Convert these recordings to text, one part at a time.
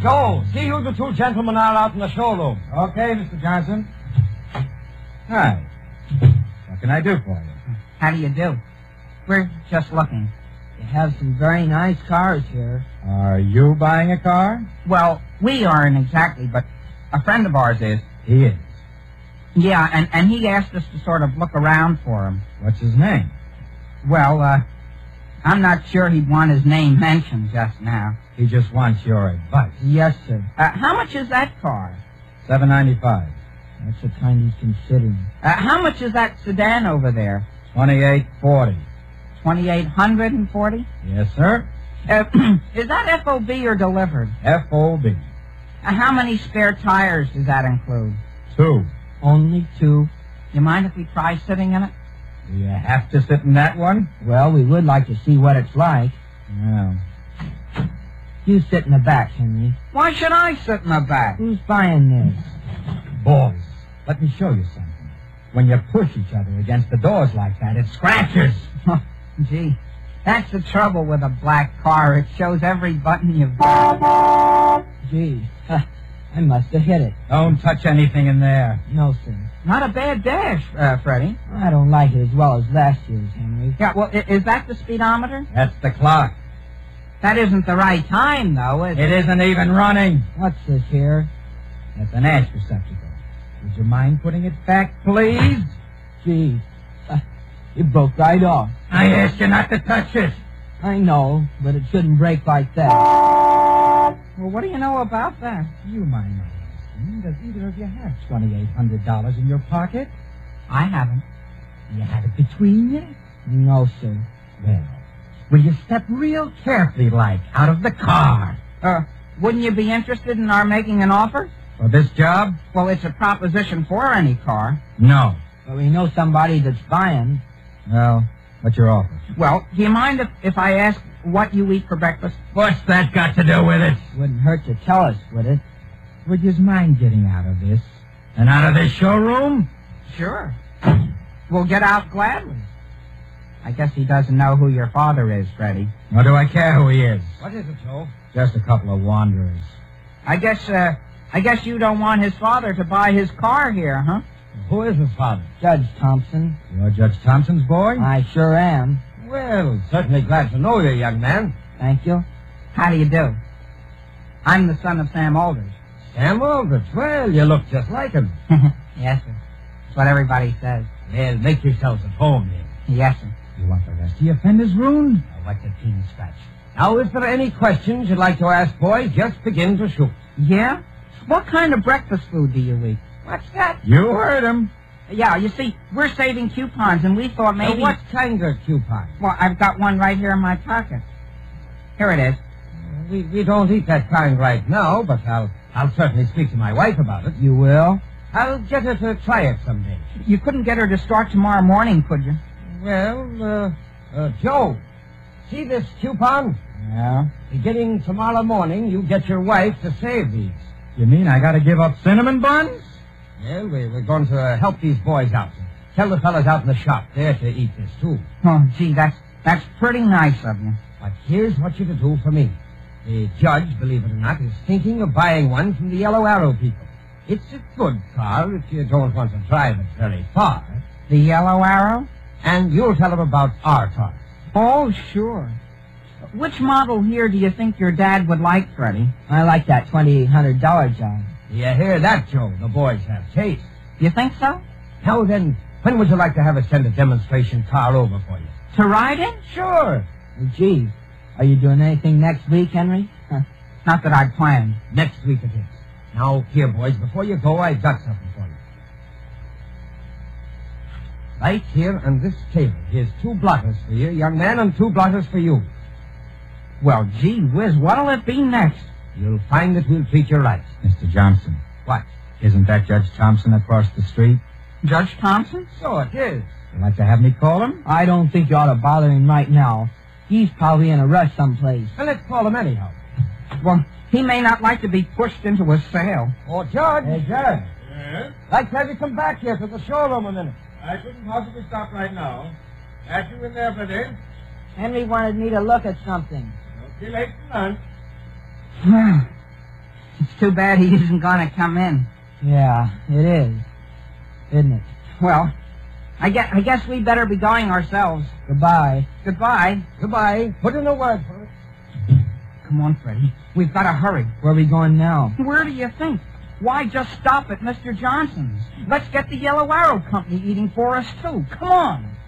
Joe, see who the two gentlemen are out in the showroom. Okay, Mr. Johnson. Hi. What can I do for you? How do you do? We're just looking. You have some very nice cars here. Are you buying a car? Well, we aren't exactly, but a friend of ours is. He is. Yeah, and he asked us to sort of look around for him. What's his name? Well, I'm not sure he'd want his name mentioned just now. He just wants your advice. Yes, sir. How much is that car? $7.95. That's the kind he's considering. How much is that sedan over there? $28.40. $2,840? Yes, sir. Is that FOB or delivered? FOB. How many spare tires does that include? 2. Only 2. You mind if we try sitting in it? Do you have to sit in that one? Well, we would like to see what it's like. Well, You sit in the back, Henry. Why should I sit in the back? Who's buying this? boys, let me show you something. When you push each other against the doors like that, it scratches. Gee, that's the trouble with a black car. It shows every button you've got. Gee, I must have hit it. Don't touch anything in there. No, sir. Not a bad dash, Freddie. I don't like it as well as last year's, Henry. Yeah, well, is that the speedometer? That's the clock. That isn't the right time, though, is it? It isn't even running. What's this here? That's an ash receptacle. Would you mind putting it back, please? Gee, it broke right off. I asked you not to touch it. I know, but it shouldn't break like that. Well, what do you know about that? Do you mind my asking, does either of you have $2,800 in your pocket? I haven't. You have it between you? No, sir. Well, will you step real carefully, like, out of the car? Wouldn't you be interested in our making an offer? For this job? Well, it's a proposition for any car. No. But we know somebody that's buying. Well, what's your offer? Well, do you mind if I ask what you eat for breakfast? What's that got to do with it? Wouldn't hurt to tell us, would it? Would you mind getting out of this? And out of this showroom? Sure. We'll get out gladly. I guess he doesn't know who your father is, Freddie. Nor do I care who he is. What is it, Joe? Just a couple of wanderers. I guess you don't want his father to buy his car here, huh? Who is his father? Judge Thompson. You're Judge Thompson's boy? I sure am. Well, certainly glad to know you, young man. Thank you. How do you do? I'm the son of Sam Alders. Sam Aldrich. Well, you look just like him. Yes, sir. That's what everybody says. Well, make yourselves at home here. Yes, sir. You want the rest of your fenders ruined? Now, let the team scratch. Now, if there are any questions you'd like to ask, boys, just begin to shoot. Yeah? What kind of breakfast food do you eat? What's that? You heard him. Yeah, you see, we're saving coupons, and we thought maybe... What kind of coupon? Well, I've got one right here in my pocket. Here it is. We don't eat that kind right now, but I'll certainly speak to my wife about it. You will? I'll get her to try it someday. You couldn't get her to start tomorrow morning, could you? Well, Joe, see this coupon? Yeah? Beginning tomorrow morning, you get your wife to save these. You mean I gotta give up cinnamon buns? Well, we're going to help these boys out. Tell the fellas out in the shop they're to eat this, too. Oh, gee, that's pretty nice of you. But here's what you're to do for me. The judge, believe it or not, is thinking of buying one from the Yellow Arrow people. It's a good car if you don't want to drive it very far. The Yellow Arrow? And you'll tell them about our car. Oh, sure. Which model here do you think your dad would like, Freddie? I like that $2,800 job. You hear that, Joe? The boys have taste. You think so? Now then, when would you like to have us send a demonstration car over for you? To ride in? Sure. Well, gee, are you doing anything next week, Henry? Not that I'd planned. Next week it is. Now, here, boys, before you go, I've got something for you. Right here on this table, here's 2 blotters for you, young man, and 2 blotters for you. Well, gee whiz, what'll it be next? You'll find that we'll treat you right. Mr. Johnson. What? Isn't that Judge Thompson across the street? Judge Thompson? So it is. You'd like to have me call him? I don't think you ought to bother him right now. He's probably in a rush someplace. Well, let's call him anyhow. Well, he may not like to be pushed into a sale. Oh, Judge. Hey, Judge. Yes? Like to have you come back here to the showroom a minute. I couldn't possibly stop right now. Have you in there, Freddie? Henry wanted me to look at something. Don't be late for lunch. too bad he isn't going to come in. Yeah, it is. Isn't it? Well, I guess we better be going ourselves. Goodbye. Goodbye. Goodbye. Put in a word for it. Come on, Freddie. We've got to hurry. Where are we going now? Where do you think? Why just stop at Mr. Johnson's? Let's get the Yellow Arrow Company eating for us, too. Come on.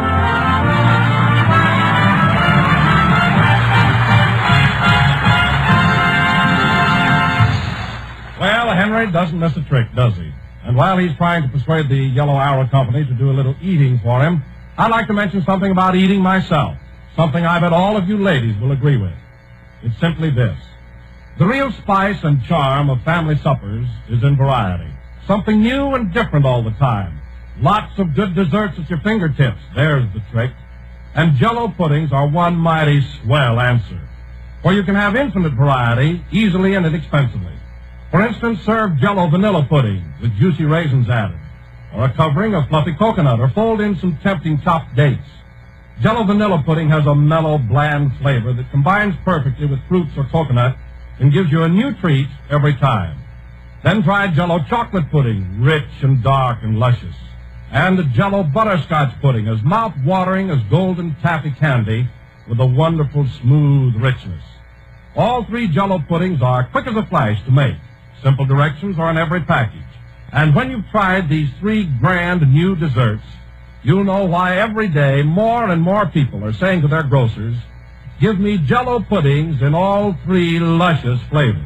Well, Henry doesn't miss a trick, does he? And while he's trying to persuade the Yellow Arrow Company to do a little eating for him, I'd like to mention something about eating myself, something I bet all of you ladies will agree with. It's simply this. The real spice and charm of family suppers is in variety. Something new and different all the time. Lots of good desserts at your fingertips. There's the trick. And Jell-O puddings are one mighty swell answer. For you can have infinite variety, easily and inexpensively. For instance, serve Jell-O vanilla pudding with juicy raisins added, or a covering of fluffy coconut, or fold in some tempting chopped dates. Jell-O vanilla pudding has a mellow, bland flavor that combines perfectly with fruits or coconut and gives you a new treat every time. Then try Jell-O chocolate pudding, rich and dark and luscious. And the Jell-O butterscotch pudding, as mouth-watering as golden taffy candy with a wonderful, smooth richness. All three Jell-O puddings are quick as a flash to make. Simple directions are in every package. And when you've tried these three grand new desserts, you'll know why every day more and more people are saying to their grocers, give me Jell-O puddings in all three luscious flavors.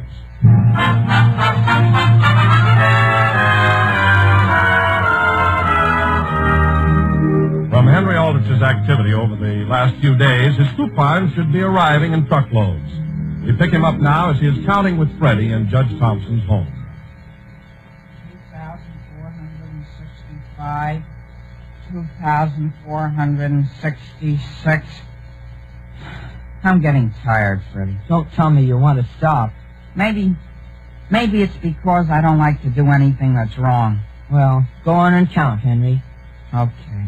From Henry Aldrich's activity over the last few days, his coupons should be arriving in truckloads. We pick him up now as he is counting with Freddie in Judge Thompson's home. 2,465, 2,466. I'm getting tired, Freddie. Don't tell me you want to stop. Maybe it's because I don't like to do anything that's wrong. Well, go on and count, Henry. Okay.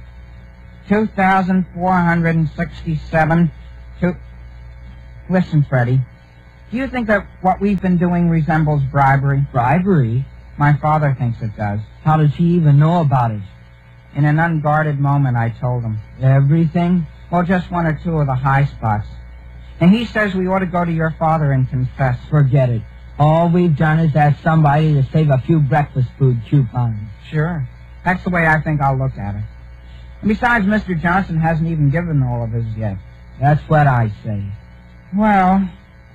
2,467. Listen, Freddie. Do you think that what we've been doing resembles bribery? Bribery? My father thinks it does. How does he even know about it? In an unguarded moment, I told him. Everything? Well, just one or two of the high spots. And he says we ought to go to your father and confess. Forget it. All we've done is ask somebody to save a few breakfast food coupons. Sure. That's the way I think I'll look at it. And besides, Mr. Johnson hasn't even given all of his yet. That's what I say. Well,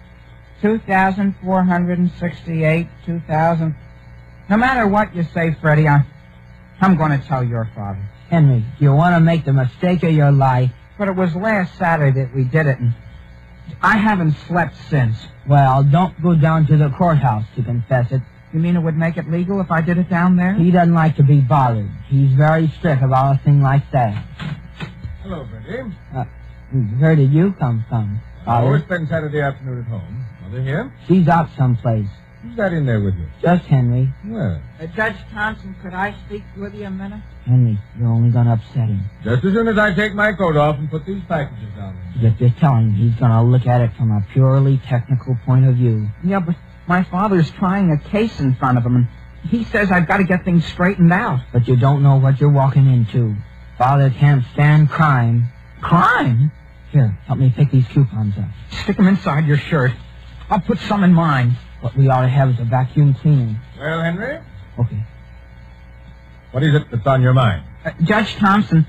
2,468, 2,000... No matter what you say, Freddie, I'm going to tell your father. Henry, you want to make the mistake of your life. But it was last Saturday that we did it, and I haven't slept since. Well, don't go down to the courthouse to confess it. You mean it would make it legal if I did it down there? He doesn't like to be bothered. He's very strict about a thing like that. Hello, Freddie. Where did you come from, Father? I spend Saturday afternoon at home. Mother here? She's out someplace. Who's that in there with you? Just Henry. Well, Judge Thompson, could I speak with you a minute? Henry, you're only going to upset him. just as soon as I take my coat off and put these packages down there. Just tell him he's going to look at it from a purely technical point of view. Yeah, but my father's trying a case in front of him, and he says I've got to get things straightened out. But you don't know what you're walking into. Father can't stand crime. Crime? Here, help me pick these coupons up. Stick them inside your shirt. I'll put some in mine. What we ought to have is a vacuum cleaner. Well, Henry, Okay. what is it that's on your mind? Judge Thompson,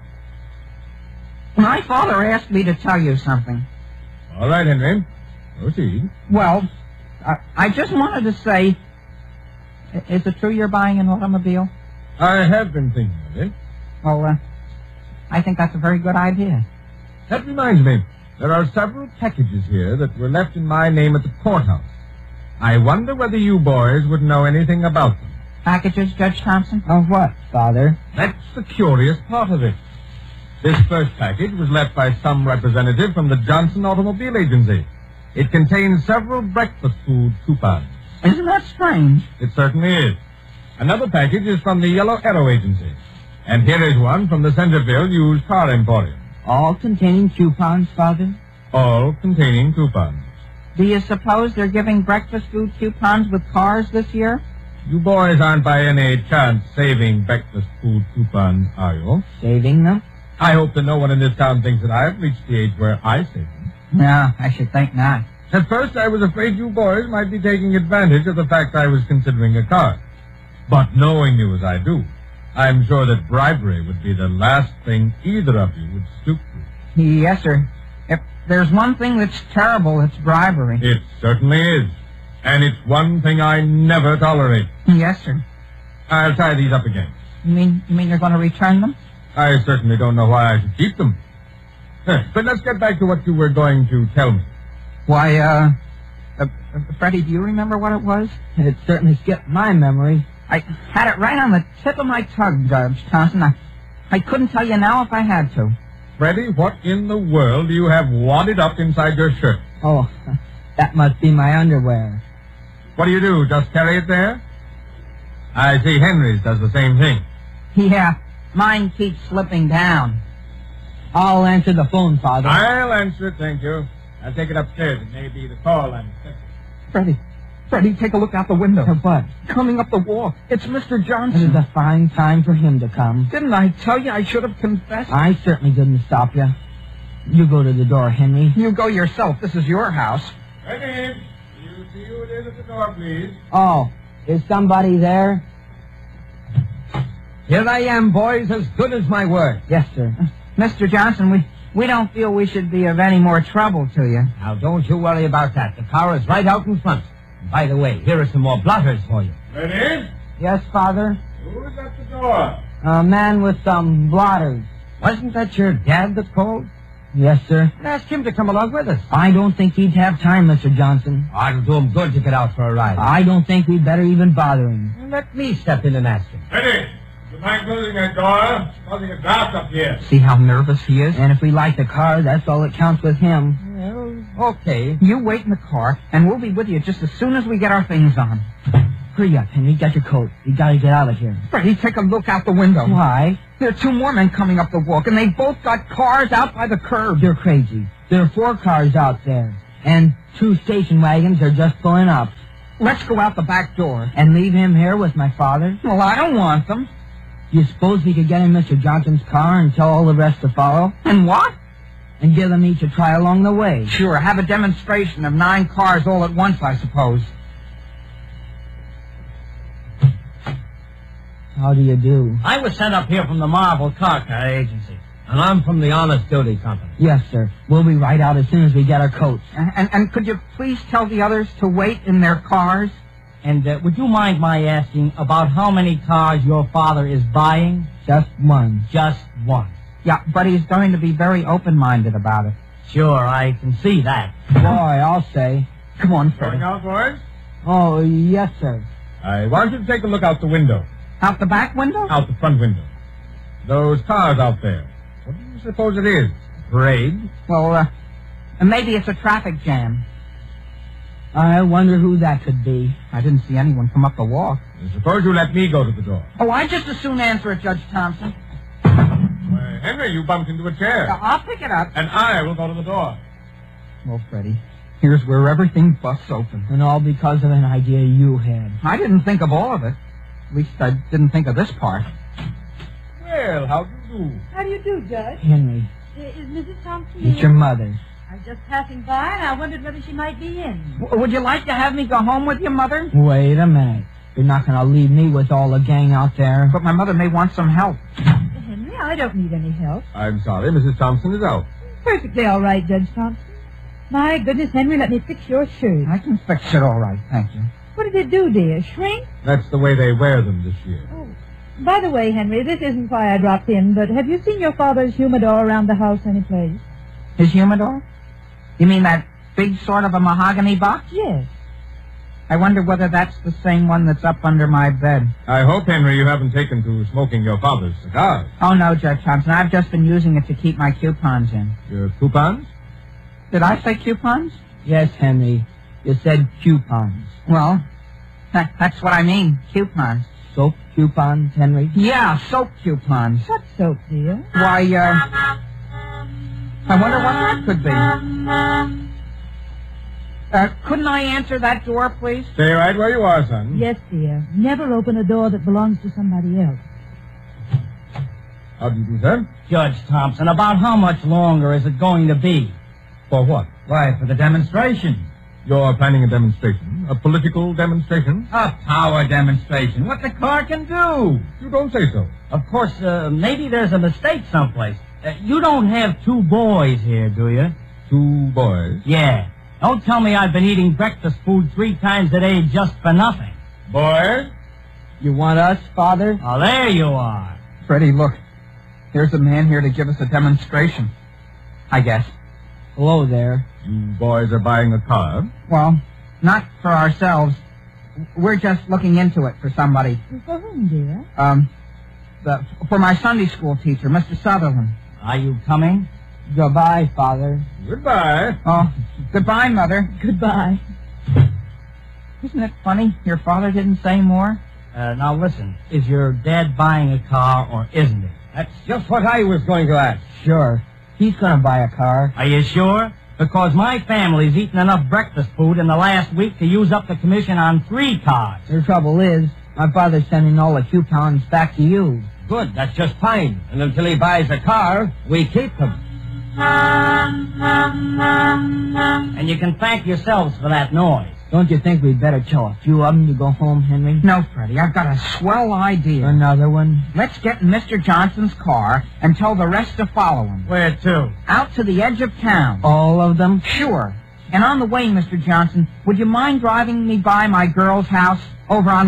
my father asked me to tell you something. All right, Henry. Proceed. Well, I just wanted to say, is it true you're buying an automobile? I have been thinking of it. Well, I think that's a very good idea. That reminds me, there are several packages here that were left in my name at the courthouse. I wonder whether you boys would know anything about them. Packages, Judge Thompson? Of what, Father? That's the curious part of it. This first package was left by some representative from the Johnson Automobile Agency. It contains several breakfast food coupons. Isn't that strange? It certainly is. Another package is from the Yellow Arrow Agency. And here is one from the Centerville Used Car Emporium. All containing coupons, Father? All containing coupons. Do you suppose they're giving breakfast food coupons with cars this year? You boys aren't by any chance saving breakfast food coupons, are you? Saving them? I hope that no one in this town thinks that I've reached the age where I save them. No, I should think not. At first, I was afraid you boys might be taking advantage of the fact I was considering a car. But knowing you as I do, I'm sure that bribery would be the last thing either of you would stoop to. Yes, sir. If there's one thing that's terrible, it's bribery. It certainly is. And it's one thing I never tolerate. Yes, sir. I'll tie these up again. You mean you're going to return them? I certainly don't know why I should keep them. But let's get back to what you were going to tell me. Why, Freddie, do you remember what it was? It certainly skipped my memory. I had it right on the tip of my tongue, Judge Thompson. I couldn't tell you now if I had to. Freddie, what in the world do you have wadded up inside your shirt? Oh, that must be my underwear. What do? Just carry it there? I see Henry's does the same thing. Yeah, mine keeps slipping down. I'll answer the phone, Father. I'll answer it, thank you. I'll take it upstairs. It may be the call I'm expecting. Freddie, take a look out the window. What? Coming up the wall. It's Mr. It Johnson. is a fine time for him to come. Didn't I tell you I should have confessed? I certainly didn't stop you. You go to the door, Henry. You go yourself. This is your house. Freddie, you see who it is at the door, please. Oh, is somebody there? Here I am, boys, as good as my word. Yes, sir. Mr. Johnson, we don't feel we should be of any more trouble to you. Now, don't you worry about that. The car is right out in front. And by the way, here are some more blotters for you. Freddie, Yes, Father? who's at the door? A man with some blotters. Wasn't that your dad that called? Yes, sir. Ask him to come along with us. I don't think he'd have time, Mr. Johnson. Oh, it'll do him good to get out for a ride. I don't think we'd better even bother him. Let me step in and ask him. Freddie, do you mind closing that door? It's causing a draft up here. See how nervous he is? And if we like the car, that's all that counts with him. Well, okay. You wait in the car, and we'll be with you just as soon as we get our things on. Hurry up, Henry. Get your coat. We gotta get out of here. Freddie, take a look out the window. Why? There are two more men coming up the walk, and they both got cars out by the curb. You're crazy. There are 4 cars out there. And 2 station wagons are just pulling up. Let's go out the back door. And leave him here with my father? Well, I don't want them. You suppose we could get in Mr. Johnson's car and tell all the rest to follow? And what? And give them each a try along the way? Sure, have a demonstration of 9 cars all at once, I suppose. How do you do? I was sent up here from the Marvel Car Agency, and I'm from the Honest Duty Company. Yes, sir. We'll be right out as soon as we get our coats. And could you please tell the others to wait in their cars? And would you mind my asking about how many cars your father is buying? Just one. Just one. Yeah, but he's going to be very open-minded about it. Sure, I can see that. Boy, I'll say. Come on, Going Freddie. out, boys? Oh, yes, sir. I want you to take a look out the window. Out the back window? Out the front window. Those cars out there. What do you suppose it is? A parade? Well, maybe it's a traffic jam. I wonder who that could be. I didn't see anyone come up the walk. Suppose you let me go to the door. Oh, I'd just as soon answer it, Judge Thompson. Why, Henry, you bumped into a chair. I'll pick it up. And I will go to the door. Well, Freddie, here's where everything busts open. And all because of an idea you had. I didn't think of all of it. At least I didn't think of this part. Well, how do you do? How do you do, Judge? Henry, Is Mrs. Thompson it's here? your mother. I was just passing by, and I wondered whether she might be in. Would you like to have me go home with your mother? Wait a minute. You're not going to leave me with all the gang out there. But my mother may want some help. Henry, I don't need any help. I'm sorry, Mrs. Thompson is out. Perfectly all right, Judge Thompson. My goodness, Henry, let me fix your shirt. I can fix it all right, thank you. What did it do, dear? Shrink? That's the way they wear them this year. Oh. By the way, Henry, this isn't why I dropped in, but have you seen your father's humidor around the house anyplace? His humidor? You mean that big sort of a mahogany box? Yes. I wonder whether that's the same one that's up under my bed. I hope, Henry, you haven't taken to smoking your father's cigars. Oh, no, Judge Thompson. I've just been using it to keep my coupons in. Your coupons? Did I say coupons? Yes, Henry. You said coupons. Well, that's what I mean, coupons. Soap coupons, Henry? Yeah, soap coupons. What soap, dear? Why, I wonder what that could be. Couldn't I answer that door, please? Stay right where you are, son. Yes, dear. Never open a door that belongs to somebody else. How do you do, sir? Judge Thompson, about how much longer is it going to be? For what? Why, for the demonstration. You're planning a demonstration? A political demonstration? A power demonstration. What the car can do. You don't say so. Of course, maybe there's a mistake someplace. You don't have 2 boys here, do you? 2 boys. Yeah. Don't tell me I've been eating breakfast food 3 times a day just for nothing. Boys? You want us, Father? Oh, there you are. Freddie, look. Here's a man here to give us a demonstration. I guess. Hello there. You boys are buying a car? Well, not for ourselves. We're just looking into it for somebody. For whom, dear? For my Sunday school teacher, Mr. Sutherland. Are you coming? Goodbye, Father. Goodbye. Oh, goodbye, Mother. Goodbye. Isn't it funny your father didn't say more? Now listen, is your dad buying a car or isn't he? That's just what I was going to ask. Sure. He's gonna buy a car. Are you sure? Because my family's eaten enough breakfast food in the last week to use up the commission on 3 cars. The trouble is, my father's sending all the coupons back to you. Good, that's just fine. And until he buys a car, we keep them. And you can thank yourselves for that noise. Don't you think we'd better tell a few of them to go home, Henry? No, Freddie, I've got a swell idea. Another one? Let's get in Mr. Johnson's car and tell the rest to follow him. Where to? Out to the edge of town. All of them? Sure. And on the way, Mr. Johnson, would you mind driving me by my girl's house over on